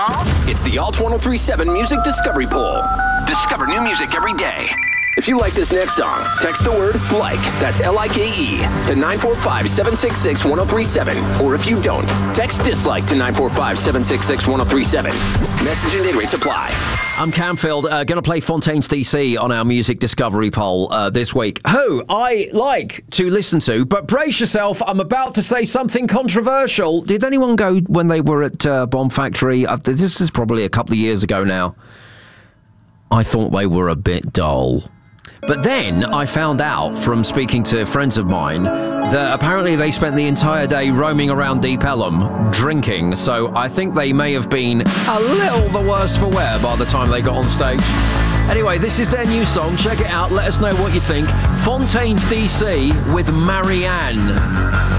It's the Alt 1037 Music Discovery Poll. Discover new music every day. If you like this next song, text the word LIKE, that's L-I-K-E, to 945-766-1037. Or if you don't, text DISLIKE to 945-766-1037. Message and data rates apply. I'm Camfield, going to play Fontaines DC on our Music Discovery Poll this week. Who I like to listen to, but brace yourself, I'm about to say something controversial. Did anyone go when they were at Bomb Factory? This is probably a couple of years ago now. I thought they were a bit dull. But then I found out from speaking to friends of mine that apparently they spent the entire day roaming around Deep Ellum drinking, so I think they may have been a little the worse for wear by the time they got on stage. Anyway, this is their new song. Check it out. Let us know what you think. Fontaines DC with Marianne.